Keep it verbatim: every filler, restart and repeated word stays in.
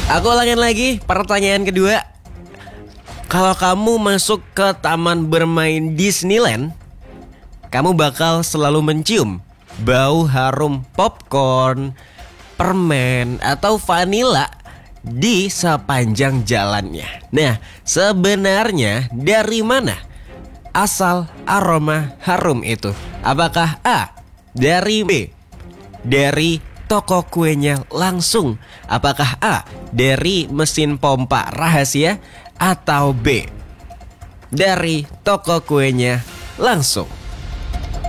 Aku ulangin lagi pertanyaan kedua. Kalau kamu masuk ke taman bermain Disneyland, kamu bakal selalu mencium bau harum popcorn, permen, atau vanila di sepanjang jalannya. Nah, sebenarnya dari mana asal aroma harum itu? Apakah A, dari B, dari toko kuenya langsung? Apakah A, dari mesin pompa rahasia? Atau B, dari toko kuenya langsung?